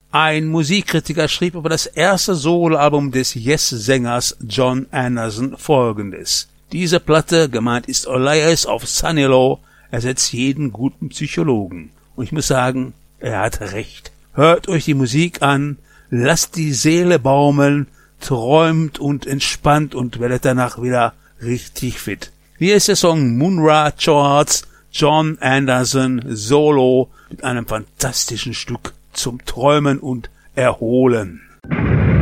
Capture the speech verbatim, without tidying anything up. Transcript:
Ein Musikkritiker schrieb über das erste Soloalbum des Yes-Sängers Jon Anderson Folgendes: Diese Platte, gemeint ist Elias of Sunnylow, ersetzt jeden guten Psychologen. Und ich muss sagen, er hat recht. Hört euch die Musik an, lasst die Seele baumeln, träumt und entspannt und werdet danach wieder richtig fit. Hier ist der Song Munra Charts, Jon Anderson Solo mit einem fantastischen Stück zum Träumen und Erholen.